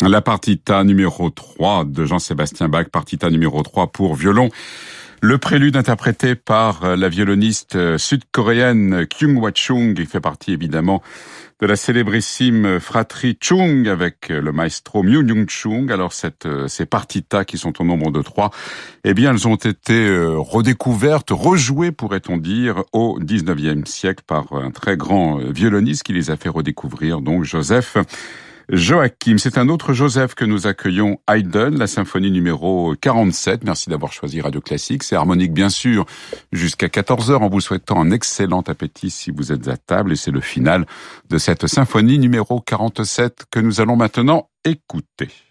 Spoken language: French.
La partita numéro 3 de Jean-Sébastien Bach, partita numéro 3 pour violon. Le prélude interprété par la violoniste sud-coréenne Kyung Hwa-chung, qui fait partie évidemment de la célébrissime fratrie Chung avec le maestro Myung Young Chung. Alors ces partitas qui sont au nombre de 3, eh bien elles ont été redécouvertes, rejouées pourrait-on dire, au 19e siècle par un très grand violoniste qui les a fait redécouvrir, donc Joseph Joachim. C'est un autre Joseph que nous accueillons, Haydn, la symphonie numéro 47. Merci d'avoir choisi Radio Classique. C'est harmonique bien sûr jusqu'à 14h en vous souhaitant un excellent appétit si vous êtes à table. Et c'est le final de cette symphonie numéro 47 que nous allons maintenant écouter.